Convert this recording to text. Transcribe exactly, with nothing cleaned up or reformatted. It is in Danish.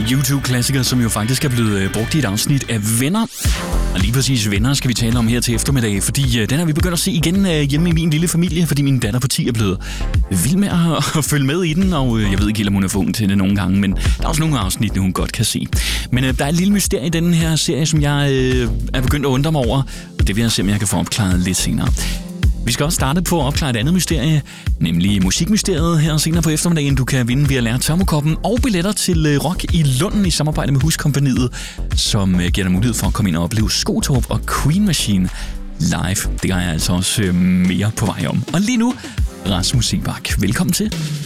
YouTube-klassiker, som jo faktisk er blevet brugt i et afsnit af Venner. Og lige præcis Venner skal vi tale om her til eftermiddag, fordi den har vi begyndt at se igen hjemme i min lille familie, fordi min datter på ti er blevet vild med at, at følge med i den, og jeg ved ikke helt, om hun er for ung til det nogle gange, men der er også nogle afsnit, hun godt kan se. Men øh, der er et lille mysterie i den her serie, som jeg øh, er begyndt at undre mig over, og det vil jeg se, om jeg kan få opklaret lidt senere. Vi skal også starte på at opklare et andet mysterie, nemlig musikmysteriet her senere på eftermiddagen. Du kan vinde ved at lære termokoppen og billetter til Rock i Lunden i samarbejde med Huskompagniet, som giver dig mulighed for at komme ind og opleve Skotorp og Queen Machine live. Det har jeg altså også mere på vej om. Og lige nu, Rasmus Seebach. Velkommen til.